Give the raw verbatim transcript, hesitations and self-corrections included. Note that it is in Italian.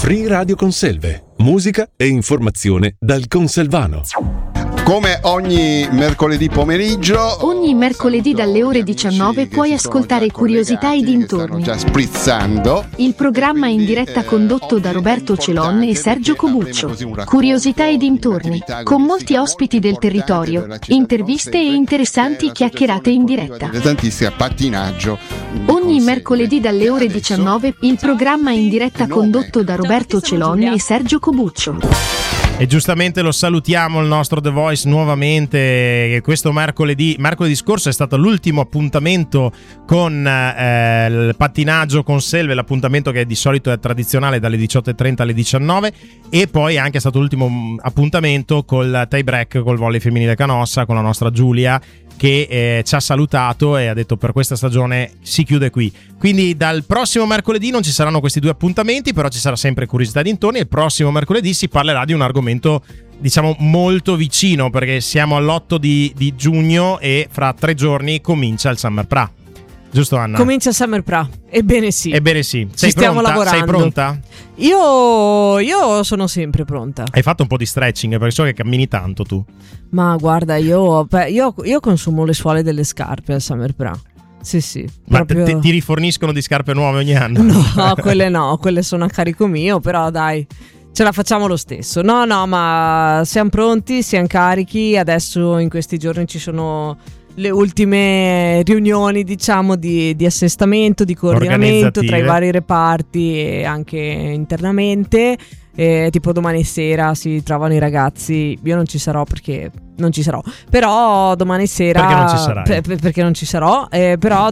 Free Radio Conselve, musica e informazione dal Conselvano. Come ogni mercoledì pomeriggio, Ogni mercoledì dalle ore diciannove puoi ascoltare Curiosità e dintorni. Stanno già sprizzando. Il programma in diretta condotto da Roberto Celon e Sergio Cobuccio. Curiosità e dintorni, con molti ospiti del territorio, interviste e interessanti chiacchierate in diretta. Tantissimo pattinaggio. Ogni mercoledì dalle ore diciannove il programma in diretta condotto da Roberto Celon e Sergio Cobuccio. E giustamente lo salutiamo il nostro The Voice nuovamente. Questo mercoledì, mercoledì scorso è stato l'ultimo appuntamento con eh, il pattinaggio Conselve, l'appuntamento che di solito è tradizionale dalle diciotto e trenta alle diciannove, e poi è anche stato l'ultimo appuntamento col tie break col volley femminile Canossa con la nostra Giulia, che eh, ci ha salutato e ha detto per questa stagione si chiude qui. Quindi dal prossimo mercoledì non ci saranno questi due appuntamenti, però ci sarà sempre Curiosità dintorni, e il prossimo mercoledì si parlerà di un argomento diciamo molto vicino, perché siamo all'otto di, di giugno e fra tre giorni comincia il Summer Pra. Giusto, Anna? Comincia il Summer Pra. Ebbene sì. Ebbene sì. Ci Sei stiamo pronta? lavorando. Sei pronta? Io, io sono sempre pronta. Hai fatto un po' di stretching, perché so che cammini tanto tu. Ma guarda, io, beh, io, io consumo le suole delle scarpe al Summer Pra. Sì, sì. Ma proprio... te, ti riforniscono di scarpe nuove ogni anno? No, quelle no, quelle sono a carico mio, però dai, ce la facciamo lo stesso. No, no, ma siamo pronti, siamo carichi. Adesso in questi giorni ci sono le ultime riunioni, diciamo, di, di assestamento, di coordinamento tra i vari reparti e anche internamente. Eh, tipo domani sera si trovano i ragazzi. Io non ci sarò perché non ci sarò, però domani sera perché non ci sarai? per, perché non ci sarò, eh, però